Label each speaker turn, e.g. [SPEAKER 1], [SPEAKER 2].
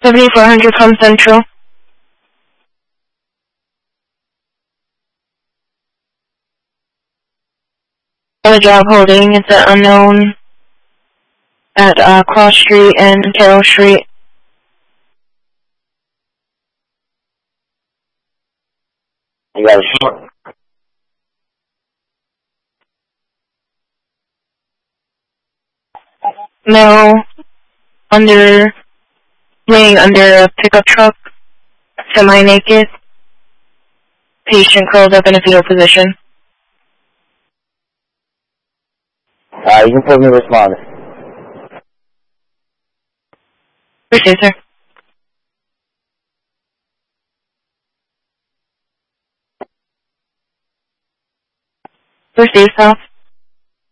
[SPEAKER 1] 7400 from Central. The job holding is an unknown at Cross Street and Carroll Street.
[SPEAKER 2] You got a short.
[SPEAKER 1] Male laying under a pickup truck, semi-naked. Patient curled up in a fetal position.
[SPEAKER 2] You can put me responding.
[SPEAKER 1] Appreciate it, sir. Proceed, sir.